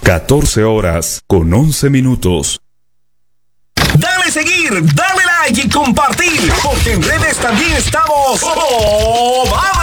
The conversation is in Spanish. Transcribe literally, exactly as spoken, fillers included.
catorce horas con once minutos. Dale seguir, dale like y compartir, porque en redes también estamos. ¡Oh, vamos!